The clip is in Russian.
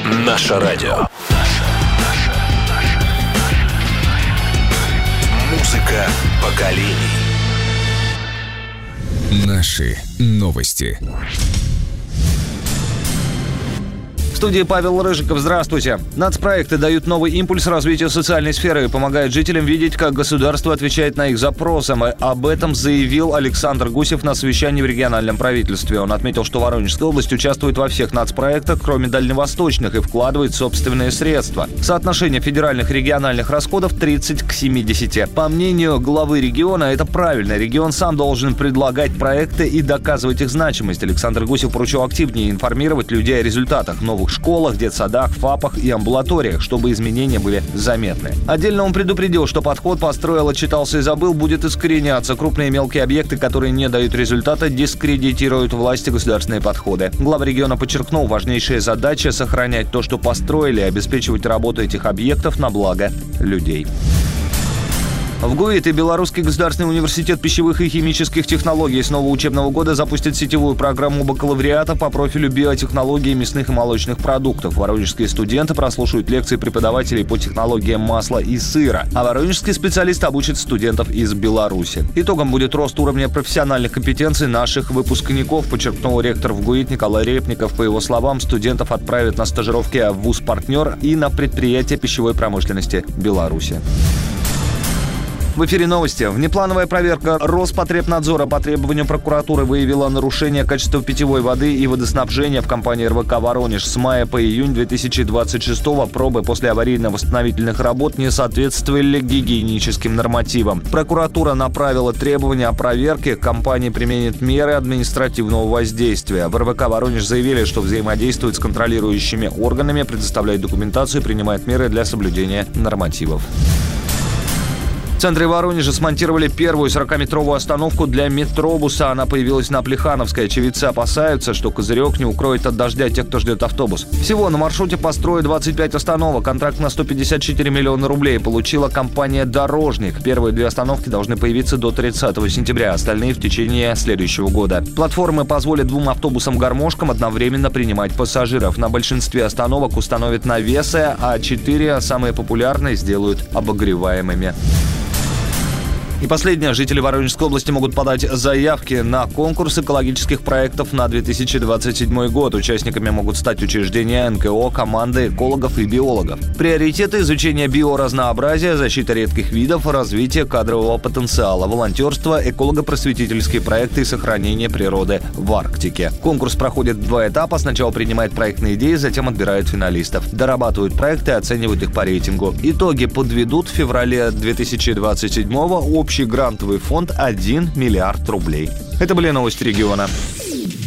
Наше радио. Музыка поколений. Наши новости. В студии Павел Рыжиков. Здравствуйте. Нацпроекты дают новый импульс развитию социальной сферы и помогают жителям видеть, как государство отвечает на их запросы. Об этом заявил Александр Гусев на совещании в региональном правительстве. Он отметил, что Воронежская область участвует во всех нацпроектах, кроме дальневосточных, и вкладывает собственные средства. Соотношение федеральных и региональных расходов 30 к 70. По мнению главы региона, это правильно. Регион сам должен предлагать проекты и доказывать их значимость. Александр Гусев поручил активнее информировать людей о результатах новых школах, детсадах, ФАПах и амбулаториях, чтобы изменения были заметны. Отдельно он предупредил, что подход «построил, отчитался и забыл» будет искореняться. Крупные и мелкие объекты, которые не дают результата, дискредитируют власти государственные подходы. Глава региона подчеркнул, важнейшая задача – сохранять то, что построили, и обеспечивать работу этих объектов на благо людей. В ГУИТ и Белорусский государственный университет пищевых и химических технологий с нового учебного года запустят сетевую программу бакалавриата по профилю биотехнологии мясных и молочных продуктов. Воронежские студенты прослушают лекции преподавателей по технологиям масла и сыра, а воронежские специалисты обучат студентов из Беларуси. Итогом будет рост уровня профессиональных компетенций наших выпускников, подчеркнул ректор в ГУИТ Николай Репников. По его словам, студентов отправят на стажировки в вуз-партнер и на предприятия пищевой промышленности Беларуси. В эфире новости. Внеплановая проверка Роспотребнадзора по требованию прокуратуры выявила нарушение качества питьевой воды и водоснабжения в компании РВК «Воронеж». С мая по июнь 2026-го пробы после аварийно-восстановительных работ не соответствовали гигиеническим нормативам. Прокуратура направила требования о проверке. Компания применит меры административного воздействия. В РВК «Воронеж» заявили, что взаимодействует с контролирующими органами, предоставляет документацию и принимает меры для соблюдения нормативов. В центре Воронежа смонтировали первую 40-метровую остановку для метробуса. Она появилась на Плехановской. Очевидцы опасаются, что козырек не укроет от дождя тех, кто ждет автобус. Всего на маршруте построят 25 остановок. Контракт на 154 миллиона рублей получила компания «Дорожник». Первые две остановки должны появиться до 30 сентября, остальные в течение следующего года. Платформы позволят двум автобусам-гармошкам одновременно принимать пассажиров. На большинстве остановок установят навесы, а 4 самые популярные сделают обогреваемыми. И последнее. Жители Воронежской области могут подать заявки на конкурс экологических проектов на 2027 год. Участниками могут стать учреждения НКО, команды экологов и биологов. Приоритеты – изучение биоразнообразия, защита редких видов, развитие кадрового потенциала, волонтерство, эколого-просветительские проекты и сохранение природы в Арктике. Конкурс проходит в 2 этапа. Сначала принимает проектные идеи, затем отбирают финалистов. Дорабатывают проекты и оценивают их по рейтингу. Итоги подведут в феврале 2027-го. Общий грантовый фонд 1 миллиард рублей. Это были новости региона.